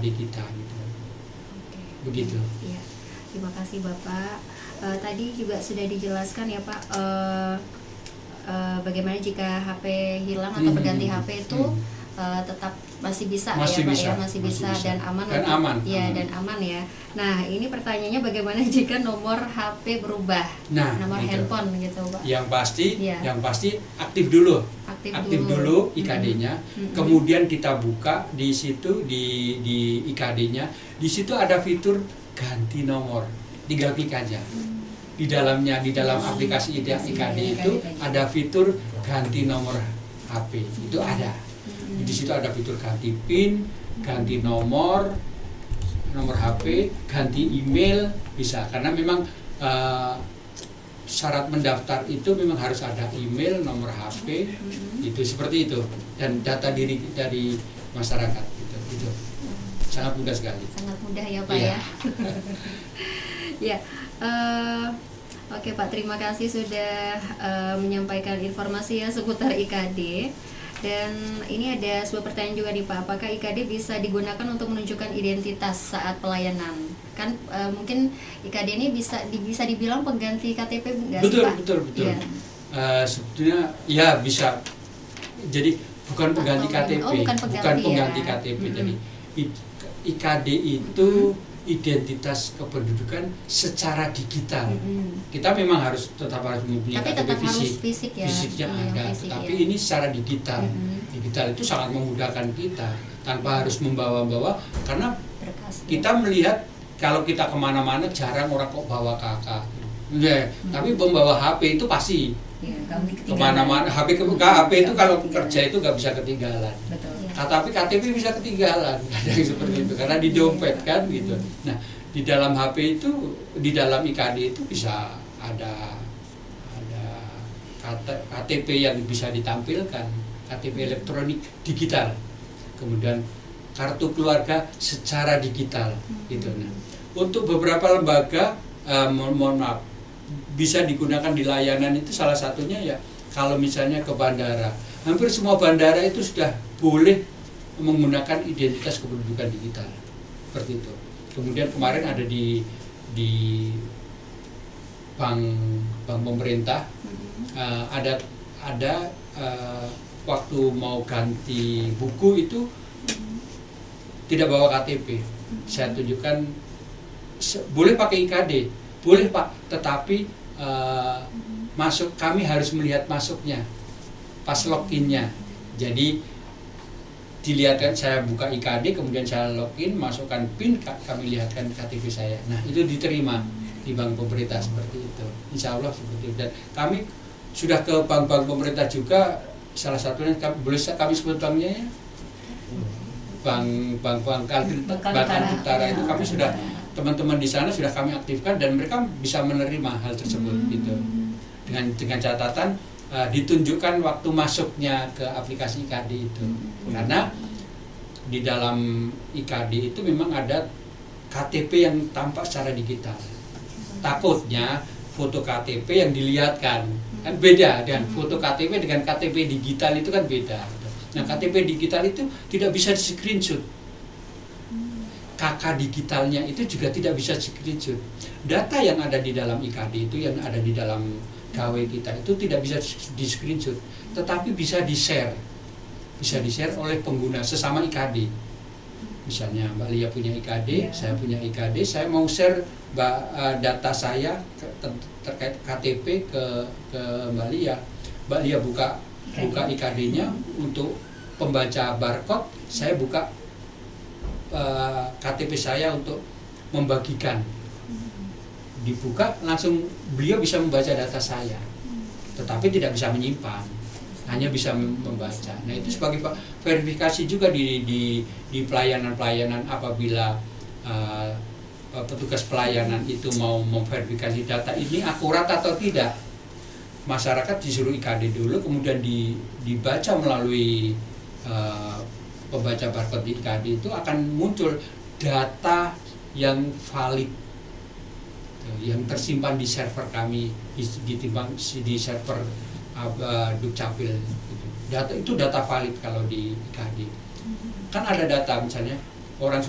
IKD kita gitu. Oke. Begitu. Iya. Terima kasih Bapak. Tadi juga sudah dijelaskan ya Pak, bagaimana jika HP hilang atau berganti HP itu tetap masih bisa ya Pak ya, masih bisa dan aman dan untuk, aman. Ya, dan aman ya. Nah, ini pertanyaannya bagaimana jika nomor HP berubah? Nah, nomor gitu. handphone gitu Pak. Yang pasti, Ya. yang pasti aktif dulu. Aktif dulu IKD-nya. Kemudian kita buka di situ di IKD-nya. Di situ ada fitur ganti nomor. 3 klik aja. Di dalam aplikasi IKD itu ada fitur ganti nomor HP. Itu ada. Di situ ada fitur ganti PIN, ganti nomor HP, ganti email bisa. Karena memang syarat mendaftar itu memang harus ada email, nomor HP, itu seperti itu, dan data diri dari masyarakat itu sangat mudah sekali. Sangat mudah ya Pak ya. Ya, oke Pak, terima kasih sudah menyampaikan informasi ya seputar IKD. Dan ini ada sebuah pertanyaan juga nih Pak, apakah IKD bisa digunakan untuk menunjukkan identitas saat pelayanan? Kan mungkin IKD ini bisa dibilang pengganti KTP nggak sih Pak? Betul. Ya. Sebetulnya ya bisa. Jadi bukan pengganti KTP, bukan pengganti KTP. Jadi IKD itu identitas kependudukan secara digital. Kita memang tetap harus mempunyai KTP fisik ya, fisiknya ada, tapi ini secara digital. Digital itu sangat memudahkan kita tanpa harus membawa-bawa, karena kita melihat kalau kita kemana-mana jarang orang kok bawa KK. Tapi membawa HP itu pasti. Kemana-mana HP itu kalau kerja itu nggak bisa ketinggalan. Betul. Tapi KTP bisa ketinggalan, kadang seperti itu karena di dompet kan gitu. Nah, di dalam HP itu, di dalam IKD itu bisa ada KTP yang bisa ditampilkan, KTP elektronik digital, kemudian kartu keluarga secara digital gitu. Nah, untuk beberapa lembaga, mohon maaf, bisa digunakan di layanan itu salah satunya ya kalau misalnya ke bandara. Hampir semua bandara itu sudah boleh menggunakan identitas kependudukan digital seperti itu. Kemudian kemarin ada di bank pemerintah ada waktu mau ganti buku itu tidak bawa KTP. Saya tunjukkan boleh pakai IKD, boleh Pak, tetapi kami harus melihat masuknya pas loginnya. Jadi dilihatkan, saya buka IKD, kemudian saya login, masukkan PIN, kami lihatkan KTP saya. Nah, itu diterima di bank pemerintah seperti itu. Insya Allah seperti itu. Dan kami sudah ke bank-bank pemerintah juga, salah satunya boleh kami sebut banknya ya? Bank Utara itu kami sudah, teman-teman di sana sudah kami aktifkan dan mereka bisa menerima hal tersebut gitu. Dengan catatan ditunjukkan waktu masuknya ke aplikasi IKD itu. Karena di dalam IKD itu memang ada KTP yang tampak secara digital. Takutnya foto KTP yang dilihatkan kan beda, dan foto KTP dengan KTP digital itu kan beda. Nah, KTP digital itu tidak bisa di screenshot. KK digitalnya itu juga tidak bisa di screenshot. Data yang ada di dalam IKD itu, yang ada di dalam gawe kita itu tidak bisa di screenshot, tetapi bisa di-share. Bisa di-share oleh pengguna sesama IKD. Misalnya Mbak Lia punya IKD, saya punya IKD, saya mau share data saya terkait KTP ke Mbak Lia. Mbak Lia buka IKD-nya untuk pembaca barcode, saya buka KTP saya untuk membagikan. Dibuka langsung beliau bisa membaca data saya, tetapi tidak bisa menyimpan, hanya bisa membaca. Nah, itu sebagai verifikasi juga di pelayanan apabila petugas pelayanan itu mau memverifikasi data ini akurat atau tidak. Masyarakat disuruh IKD dulu, kemudian dibaca melalui pembaca barcode di IKD itu akan muncul data yang valid, yang tersimpan di server kami, di server Dukcapil. Data itu data valid kalau di IKD. Kan ada data misalnya orang